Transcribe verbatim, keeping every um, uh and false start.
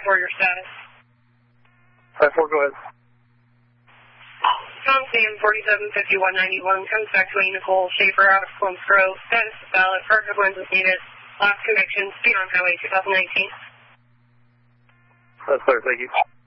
four, your status. five four, go ahead. Tom Sam forty-seven fifty-one ninety-one comes back to a Nicole Schaefer out of Plums Grove. Status is valid. Further lenses needed. Last conviction, speed on highway two thousand nineteen. That's clear, thank you.